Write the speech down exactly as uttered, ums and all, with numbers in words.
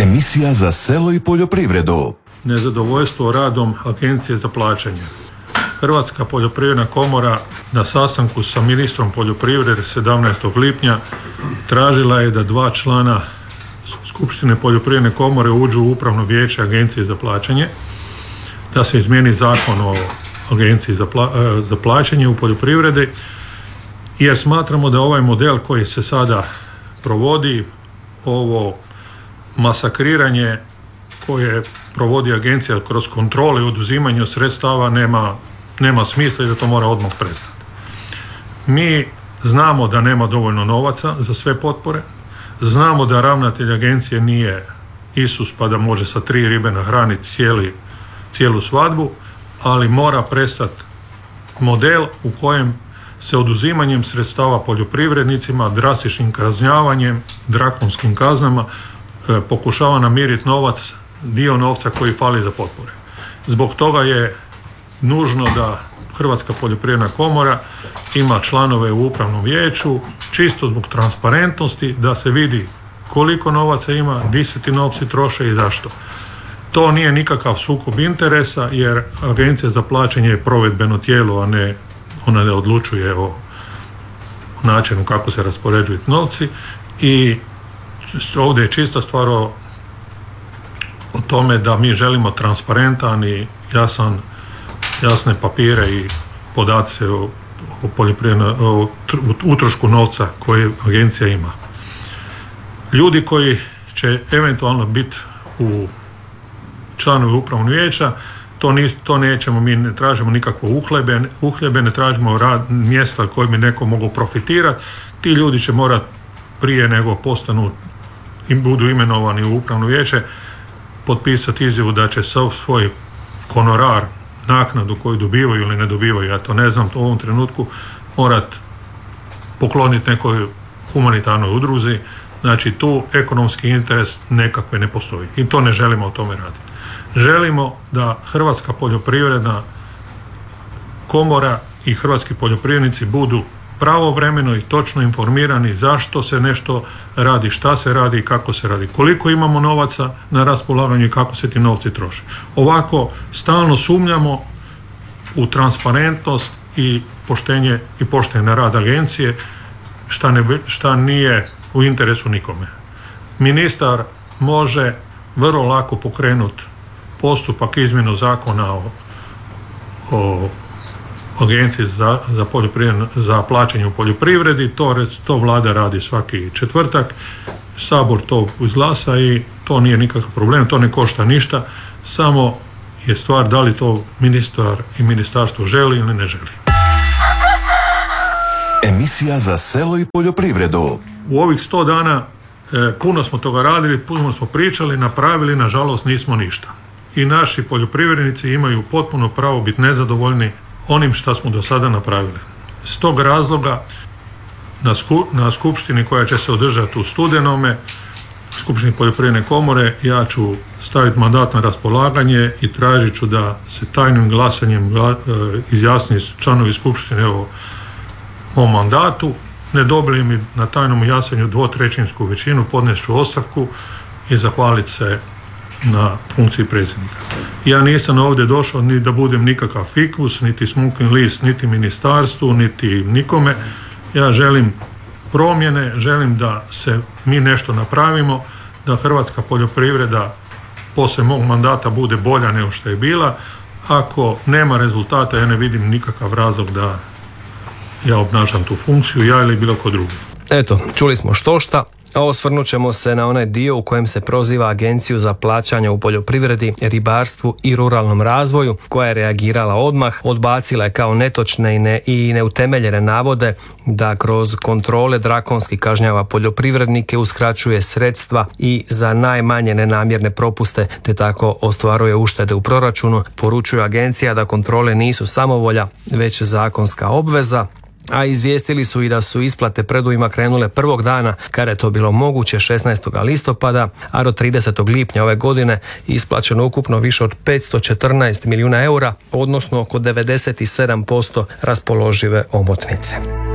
Emisija za selo i poljoprivredu. Nezadovoljstvo radom Agencije za plaćanje. Hrvatska poljoprivredna komora na sastanku sa ministrom poljoprivrede sedamnaestog lipnja tražila je da dva člana Skupštine poljoprivredne komore uđu u upravno vijeće Agencije za plaćanje, da se izmijeni zakon o Agenciji za, pla, za plaćanje u poljoprivredi, jer smatramo da ovaj model koji se sada provodi, ovo masakriranje koje provodi agencija kroz kontrole i oduzimanje sredstava nema, nema smisla i da to mora odmah prestati. Mi znamo da nema dovoljno novaca za sve potpore, znamo da ravnatelj agencije nije Isus pa da može sa tri ribe nahraniti cijeli, cijelu svadbu, ali mora prestati model u kojem se oduzimanjem sredstava poljoprivrednicima, drastičnim kažnjavanjem, drakonskim kaznama e, pokušava namiriti novac, dio novca koji fali za potpore. Zbog toga je nužno da Hrvatska poljoprivredna komora ima članove u upravnom vijeću, čisto zbog transparentnosti, da se vidi koliko novaca ima, di se ti novci troše i zašto. To nije nikakav sukob interesa, jer Agencija za plaćanje je provedbeno tijelo, a ne ona ne odlučuje o načinu kako se raspoređuju novci, i ovdje je čista stvar o, o tome da mi želimo transparentan i jasan, jasne papire i podatke o, o, o utrošku novca koje agencija ima. Ljudi koji će eventualno biti u članovi upravnog vijeća, To, nis, to nećemo, mi ne tražimo nikakvo uhljebe, uhljebe ne tražimo rad, mjesta koje bi neko mogao profitirati. Ti ljudi će morati prije nego postanu i budu imenovani u upravno vijeće potpisati izjavu da će sav svoj honorar, naknadu koju dobivaju ili ne dobivaju, ja to ne znam u ovom trenutku, morati pokloniti nekoj humanitarnoj udruzi. Znači tu ekonomski interes nekakve ne postoji i to ne želimo o tome raditi. Želimo da Hrvatska poljoprivredna komora i hrvatski poljoprivrednici budu pravovremeno i točno informirani zašto se nešto radi, šta se radi i kako se radi, koliko imamo novaca na raspolaganju i kako se ti novci troše. Ovako stalno sumnjamo u transparentnost i poštenje i pošten rad agencije, šta, ne, šta nije u interesu nikome. Ministar može vrlo lako pokrenuti postupak izmjenu zakona o, o agenciji za, za, za plaćanje u poljoprivredi, to, to vlada radi svaki četvrtak, Sabor to izglasa i to nije nikakav problem, to ne košta ništa, samo je stvar da li to ministar i ministarstvo želi ili ne želi. Emisija za selo i poljoprivredu. U ovih sto dana e, puno smo toga radili, puno smo pričali, napravili, nažalost nismo ništa. I naši poljoprivrednici imaju potpuno pravo biti nezadovoljni onim što smo do sada napravili. S tog razloga na, sku, na skupštini koja će se održati u studenome, Skupštini poljoprivredne komore, ja ću staviti mandat na raspolaganje i tražit ću da se tajnim glasanjem gla, e, izjasni članovi skupštine o ovom mandatu. Ne dobili mi na tajnom jasanju dvotrećinsku većinu, podnesu ostavku i zahvaliti se na funkciji predsjednika. Ja nisam ovdje došao ni da budem nikakav fikus, niti smukin list, niti ministarstvu, niti nikome. Ja želim promjene, želim da se mi nešto napravimo, da hrvatska poljoprivreda poslije mog mandata bude bolja nego što je bila. Ako nema rezultata, ja ne vidim nikakav razlog da ja obnašam tu funkciju, ja ili bilo ko drugi. Eto, čuli smo štošta. Osvrnut ćemo se na onaj dio u kojem se proziva Agenciju za plaćanje u poljoprivredi, ribarstvu i ruralnom razvoju, koja je reagirala odmah, odbacila je kao netočne i, ne, i neutemeljene navode da kroz kontrole drakonski kažnjava poljoprivrednike, uskraćuje sredstva i za najmanje nenamjerne propuste, te tako ostvaruje uštede u proračunu. Poručuje agencija da kontrole nisu samovolja, već zakonska obveza. A izvijestili su i da su isplate predujma krenule prvog dana kada je to bilo moguće, šesnaestog listopada, a do tridesetog lipnja ove godine isplaćeno ukupno više od petsto četrnaest milijuna eura, odnosno oko devedeset sedam posto raspoložive omotnice.